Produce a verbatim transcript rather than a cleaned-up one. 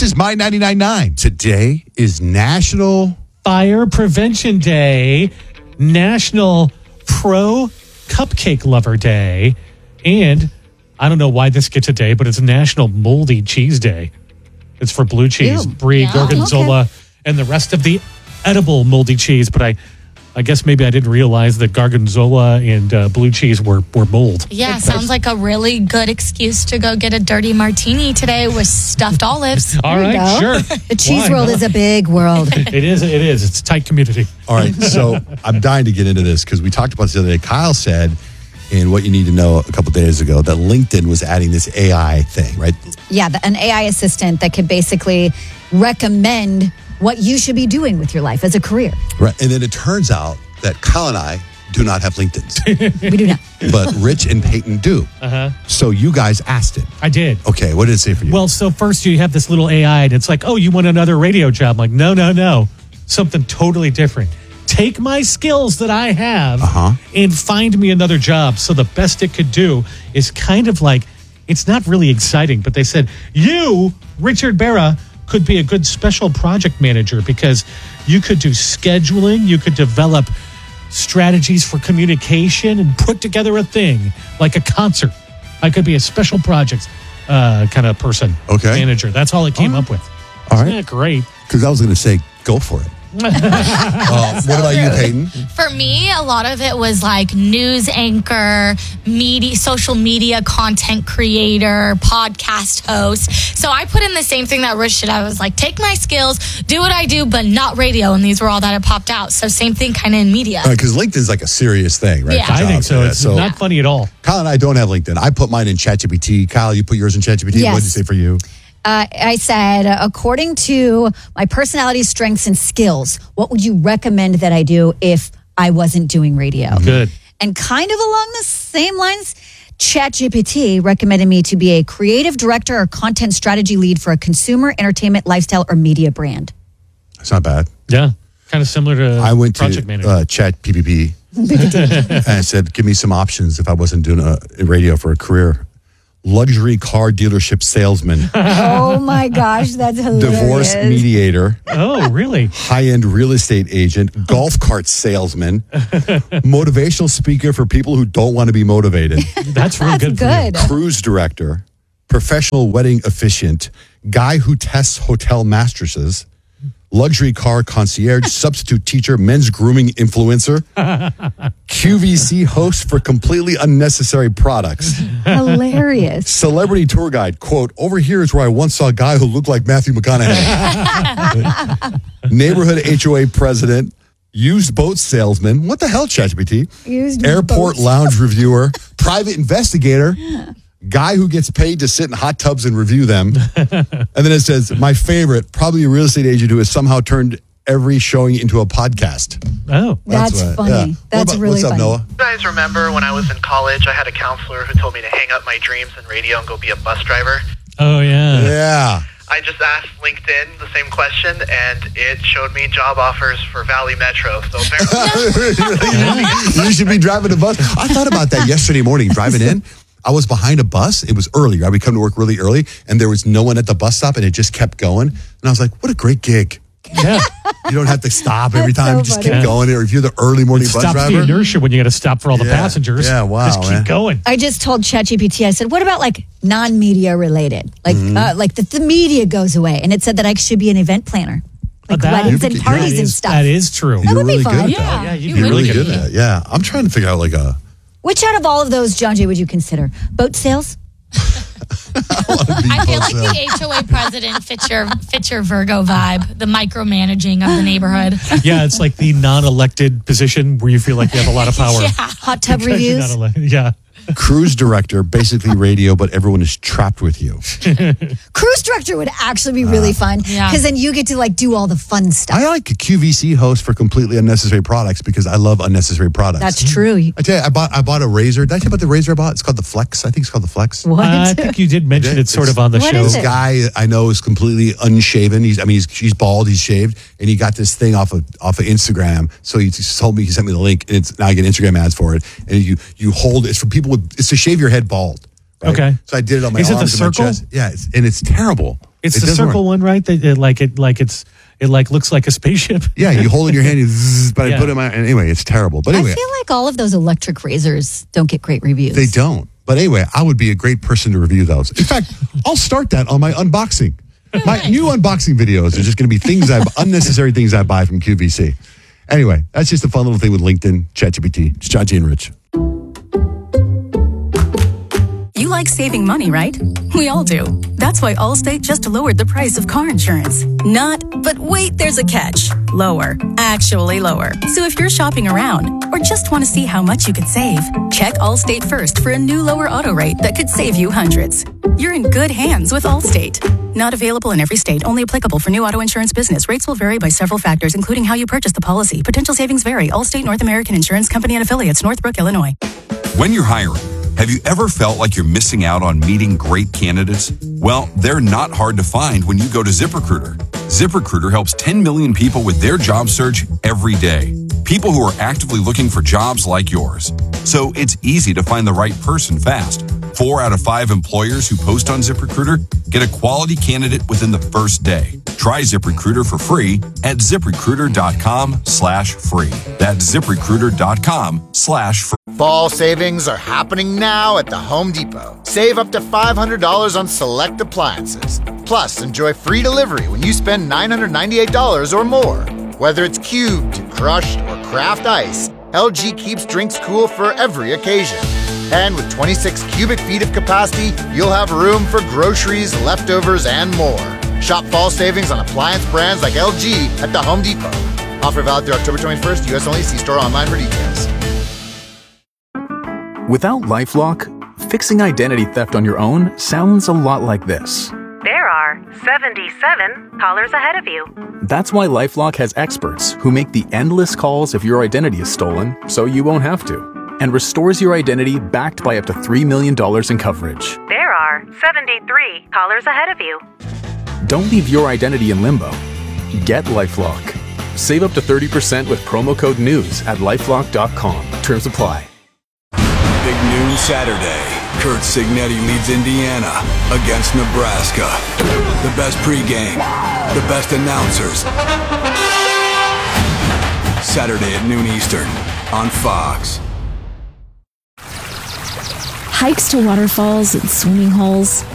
is My ninety-nine point nine. Today is National Fire Prevention Day, National Pro Cupcake Lover Day, and I don't know why this gets a day, but it's National Moldy Cheese Day. It's for blue cheese, Ew. brie, Yeah. gorgonzola, Okay. and the rest of the edible moldy cheese. But I, I guess maybe I didn't realize that gorgonzola and uh, blue cheese were, were mold. Yeah, sounds like a really good excuse to go get a dirty martini today with stuffed olives. All There you right, go. sure. The cheese Why world not? is a big world. It is. It is. It's a tight community. All right, so I'm dying to get into this because we talked about this the other day. Kyle said in What You Need to Know a couple days ago that LinkedIn was adding this A I thing, right? Yeah, the, an A I assistant that could basically recommend what you should be doing with your life as a career. Right. And then it turns out that Kyle and I do not have LinkedIn, We do not. but Rich and Peyton do. Uh-huh. So you guys asked it. I did. Okay, what did it say for you? Well, so first you have this little A I, and it's like, oh, you want another radio job? I'm like, no, no, no. Something totally different. Take my skills that I have Uh-huh. and find me another job. So the best it could do is kind of like, it's not really exciting, but they said, you, Richard Berra, could be a good special project manager because you could do scheduling, you could develop strategies for communication and put together a thing like a concert. I could be a special projects uh, kind of person, Okay. manager. That's all it came up with. All right. Yeah, great. Because I was going to say, go for it. uh, what about you, Peyton? For me, a lot of it was like news anchor, media, social media content creator, podcast host. So I put in the same thing that Rich did. I was like, take my skills, do what I do, but not radio. And these were all that had popped out. So same thing kind of in media. Because LinkedIn's like a serious thing, right? Yeah. for I think jobs. so. Yeah, It's not funny at all. Kyle and I don't have LinkedIn. I put mine in ChatGPT. Kyle, you put yours in ChatGPT. Yes. What did it say for you? Uh, I said, uh, according to my personality, strengths, and skills, what would you recommend that I do if I wasn't doing radio? Good. And kind of along the same lines, ChatGPT recommended me to be a creative director or content strategy lead for a consumer, entertainment, lifestyle, or media brand. It's not bad. Yeah. Kind of similar to I went to project manager. uh, Chat P P P and I said, give me some options if I wasn't doing a, a radio for a career. Luxury car dealership salesman, Oh my gosh, that's hilarious. divorce mediator, oh, really? high-end real estate agent, golf cart salesman, motivational speaker for people who don't want to be motivated, That's real That's good. for you. good. cruise director, professional wedding officiant, guy who tests hotel mattresses, luxury car concierge, substitute teacher, men's grooming influencer, Q V C host for completely unnecessary products, Hilarious. celebrity tour guide, quote, over here is where I once saw a guy who looked like Matthew McConaughey, neighborhood H O A president, used boat salesman, what the hell, ChatGPT? Used Airport boats. lounge reviewer, private investigator, guy who gets paid to sit in hot tubs and review them. And then it says, my favorite, probably a real estate agent who has somehow turned every showing into a podcast. Oh. That's what- funny. yeah. What That's about- really what's up, funny. Noah? You guys remember when I was in college, I had a counselor who told me to hang up my dreams in radio and go be a bus driver? Oh, yeah. Yeah. I just asked LinkedIn the same question, and it showed me job offers for Valley Metro. So apparently, You should be driving a bus. I thought about that yesterday morning, driving in. I was behind a bus. It was early, right? We come to work really early, and there was no one at the bus stop, and it just kept going. And I was like, what a great gig. Yeah. You don't have to stop every That's time. so you just funny. keep going. Or if you're the early morning bus Stops the driver. inertia when you got to stop for all the Yeah. passengers. Yeah, wow, Just keep man. going. I just told ChatGPT, I said, what about like non-media related? Like, Mm-hmm. uh, like the, the media goes away. And it said that I should be an event planner. Like That- weddings and You're- parties that and is- stuff. That is true. That You're would be really fun. good at Yeah, that. yeah, you you You're would really be good at that. Yeah. I'm trying to figure out like a. Which out of all of those, John Jay, would you consider? Boat sales? I feel like the H O A president fits your, fits your Virgo vibe, the micromanaging of the neighborhood. Yeah, it's like the non-elected position where you feel like you have a lot of power. Yeah. Hot tub Because you're reviews? not elected. Yeah. Cruise director, basically radio, but everyone is trapped with you. Cruise director would actually be really fun. Yeah. Because then you get to like do all the fun stuff. I like a Q V C host for completely unnecessary products because I love unnecessary products. That's true. I tell you, I bought I bought a razor. Did I tell you about the razor I bought? It's called the Flex. I think it's called the Flex. What? Uh, I think you did mention it sort of on the What show. is This it? guy I know is completely unshaven. He's I mean he's he's bald. He's shaved, and he got this thing off of off of Instagram. So he just told me he sent me the link, and it's now I get Instagram ads for it. And you you hold it's for people with it's to shave your head bald. Right? Okay. So I did it on my Is it the arms and my circle? chest. Yeah, it's, and it's terrible. It's It the does circle work. one, right? That it, like it, like it's, it like looks like a spaceship. Yeah, you hold it in your hand, you zzz, but Yeah. I put it in my, anyway, it's terrible. But anyway, I feel like all of those electric razors don't get great reviews. they don't. But anyway, I would be a great person to review those. In fact, I'll start that on my unboxing. My new unboxing videos are just going to be things I unnecessary things I buy from Q V C. Anyway, that's just a fun little thing with LinkedIn, ChatGPT. It's John G and Rich. You like saving money, right? We all do. That's why Allstate just lowered the price of car insurance. Not, but wait, there's a catch. Lower. Actually lower. So if you're shopping around or just want to see how much you could save, check Allstate first for a new lower auto rate that could save you hundreds. You're in good hands with Allstate. Not available in every state. Only applicable for new auto insurance business. Rates will vary by several factors, including how you purchase the policy. Potential savings vary. Allstate North American Insurance Company and Affiliates, Northbrook, Illinois. When you're hiring, have you ever felt like you're missing out on meeting great candidates? Well, they're not hard to find when you go to ZipRecruiter. ZipRecruiter helps ten million people with their job search every day. People who are actively looking for jobs like yours. So it's easy to find the right person fast. Four out of five employers who post on ZipRecruiter get a quality candidate within the first day. Try ZipRecruiter for free at ZipRecruiter.com slash free. That's ZipRecruiter.com slash free. Fall savings are happening now at the Home Depot. Save up to five hundred dollars on select appliances. Plus, enjoy free delivery when you spend nine hundred ninety-eight dollars or more. Whether it's cubed, crushed, or craft ice, L G keeps drinks cool for every occasion. And with twenty-six cubic feet of capacity, you'll have room for groceries, leftovers, and more. Shop fall savings on appliance brands like L G at the Home Depot. Offer valid through October twenty-first, U S only. See store online for details. Without LifeLock, fixing identity theft on your own sounds a lot like this. There are seventy-seven callers ahead of you. That's why LifeLock has experts who make the endless calls if your identity is stolen, so you won't have to, and restores your identity backed by up to three million dollars in coverage. There are seventy-three callers ahead of you. Don't leave your identity in limbo. Get LifeLock. Save up to thirty percent with promo code NEWS at lifelock dot com. Terms apply. Big noon Saturday. Kurt Signetti leads Indiana against Nebraska. The best pregame, the best announcers. Saturday at noon Eastern on Fox. Hikes to waterfalls and swimming holes,